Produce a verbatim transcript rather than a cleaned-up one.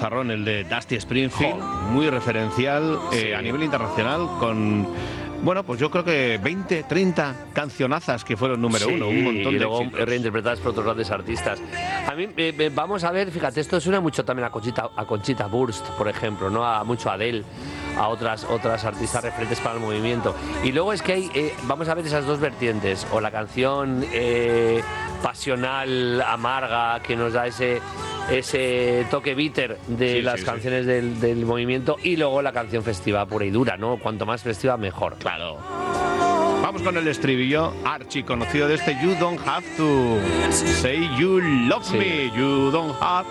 bozarrón, el de Dusty Springfield, muy referencial eh, Sí. a nivel internacional, con, bueno, pues yo creo que veinte, treinta cancionazas que fueron número Sí, uno, un montón y de luego éxitos. reinterpretadas por otros grandes artistas. A mí, eh, eh, vamos a ver, fíjate, esto suena mucho también a Conchita, a Conchita Wurst, por ejemplo, ¿no? A mucho a Adele, a otras, otras artistas referentes para el movimiento. Y luego es que hay, eh, vamos a ver esas dos vertientes, o la canción eh, pasional, amarga, que nos da ese, ese toque bitter de Sí, las sí, canciones del, del movimiento, y luego la canción festiva pura y dura, ¿no? Cuanto más festiva, mejor. Claro. Vamos con el estribillo archi conocido de este You Don't Have to Say You Love Sí. Me. You don't have